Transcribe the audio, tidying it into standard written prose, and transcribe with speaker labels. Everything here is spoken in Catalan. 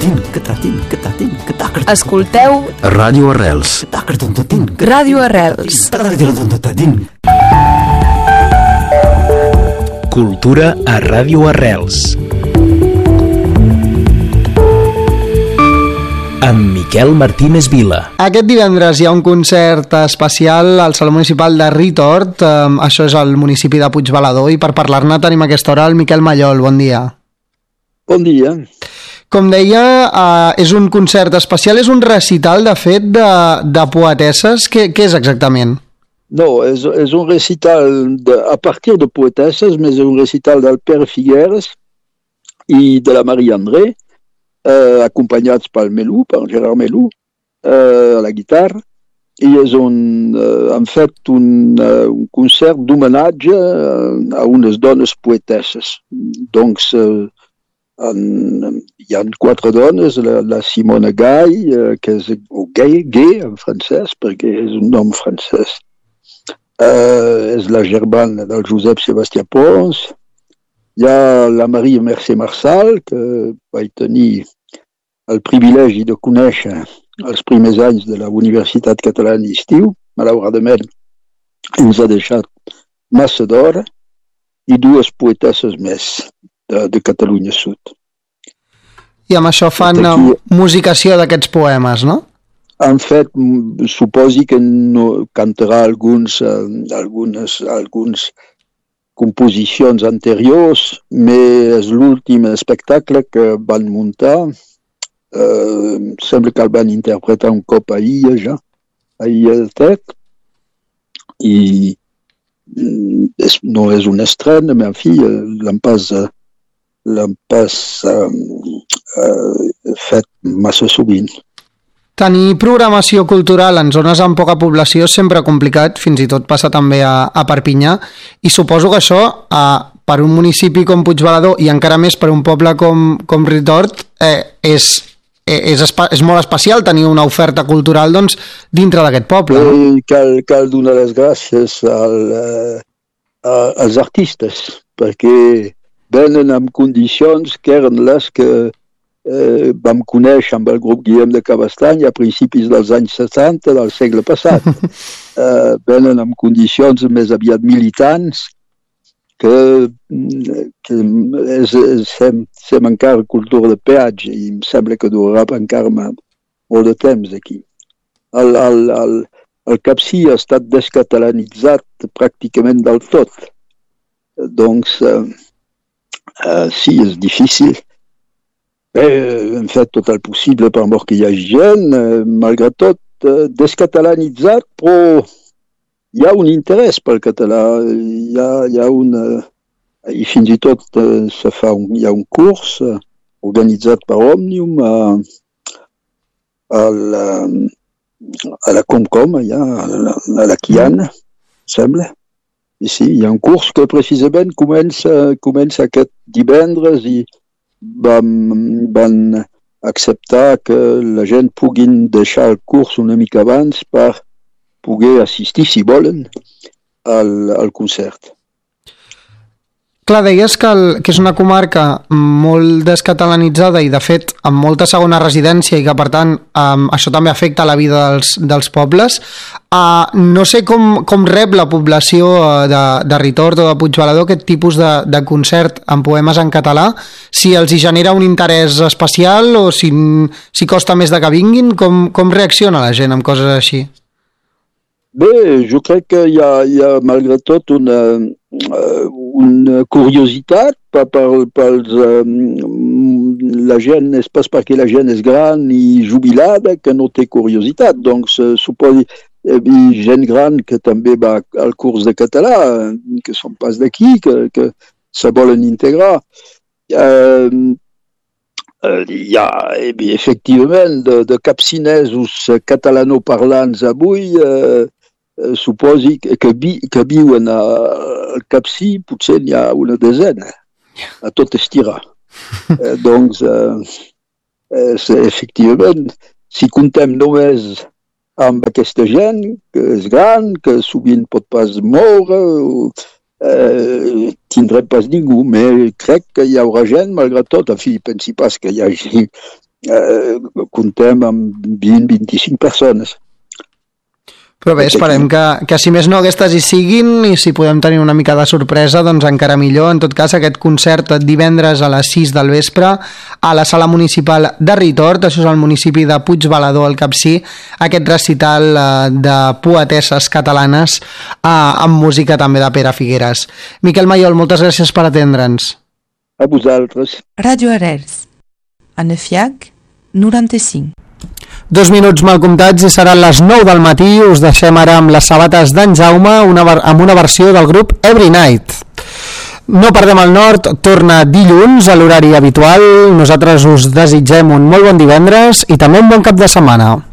Speaker 1: Escolteu
Speaker 2: Ràdio Arrels.
Speaker 1: Ràdio Arrels.
Speaker 2: Cultura a Ràdio Arrels. Amb Miquel Martínez Vila.
Speaker 3: Aquest divendres hi ha un concert especial al Saló Municipal de Ritort, això és al municipi de Puigbalador, i per parlar-ne tenim a aquesta hora el Miquel Mallol. Bon dia.
Speaker 4: Bon dia.
Speaker 3: Com deia, és un concert especial, és un recital, de fet, de poetesses. Què és exactament?
Speaker 4: No, és un recital a partir de poetesses, més un recital del Pere Figueres i de la Maria André, acompanyats pel Melú, per Gerard Melú, a la guitarra, i han fet un concert d'homenatge a unes dones poetesses. Doncs hi ha 4 dones, la Simone Gay, que és Gay en francès, perquè és un nom francès, és la germana del Josep Sebastià Pons. Hi ha la Maria Mercè Marçal, que vaig tenir el privilegi de conèixer els primers anys de la Universitat Catalana d'Estiu. Malauradament ens ha deixat massa d'hora, i 2 poetesses més de Catalunya Sud.
Speaker 3: I amb això fan musicació d'aquests poemes, no?
Speaker 4: En fet, suposi que no cantarà algunes composicions anteriors, però és l'últim espectacle que van muntar. Sembla que el van interpretar un cop ahir ja, ahir al TEC, i no és un estrena, però en fi, l'han pas fet massa sovint.
Speaker 3: Tenir programació cultural en zones amb poca població és sempre complicat, fins i tot passa també a Perpinyà, i suposo que això, per un municipi com Puigbalador i encara més per un poble com Ritort, és molt especial tenir una oferta cultural, doncs, dintre d'aquest poble.
Speaker 4: Cal donar les gràcies als artistes, perquè venen en condicions que eren les que vam conèixer amb el grup Guillem de Cabestany a principis dels anys 70 del segle passat. Venen en condicions més aviat militants, que sem encara cultura de peatge, i em sembla que durarà encara molt de temps aquí. El Capcir ha estat descatalanitzat pràcticament del tot. Doncs sí, és difícil. Hem fet tot el possible per mort que hi hagi gent, malgrat tot, descatalanitzat, però hi ha un interès pel català, hi ha i fins i tot hi ha un curs organitzat per Òmnium a la Comcom, allà, a la Quiana, sembla. I sí, hi ha un curs que precisament comença aquest divendres, i van acceptar que la gent puguin deixar el curs una mica abans per poder assistir, si volen, al concert.
Speaker 3: Clar, deies que és una comarca molt descatalanitzada i, de fet, amb molta segona residència, i que, per tant, això també afecta la vida dels pobles. No sé com rep la població de Ritort o de Puigbalador aquest tipus de concert amb poemes en català, si els hi genera un interès especial o si costa més de que vinguin. Com reacciona la gent amb coses així?
Speaker 4: Bé, jo crec que hi ha malgrat tot una curiositat la gent, és pas perquè la gent és gran i jubilada que no té curiositat. Doncs suposi gent gran que també va al curs de català, que són pas d'aquí, que se volen integrar. Hi ha, efectivament, de capcinesos catalanoparlants avui, suposi que viuen al Capcir, potser n'hi ha una desena, a tot estirar. Doncs, efectivament, si comptem només amb aquesta gent, que és gran, que sovint pot pas moure, tindrem pas ningú, però crec que hi haurà gent, malgrat tot. En fi, pensi pas que hi hagi comptem amb 20-25 persones.
Speaker 3: Però bé, esperem que si més no aquestes hi siguin, i si podem tenir una mica de sorpresa, doncs encara millor. En tot cas, aquest concert divendres a les 6 del vespre a la sala municipal de Ritort, això és al municipi de Puigbalador, al Capcir, aquest recital de poetesses catalanes amb música també de Pere Figueres. Miquel Mayol, moltes gràcies per atendre'ns.
Speaker 4: A vosaltres.
Speaker 5: Ràdio Arrels, a Nefiac 95.
Speaker 3: 2 minuts mal comptats i seran les 9 del matí. Us deixem ara amb les sabates d'en Jaume amb una versió del grup Every Night. No perdem el nord, torna dilluns a l'horari habitual. Nosaltres us desitgem un molt bon divendres i també un bon cap de setmana.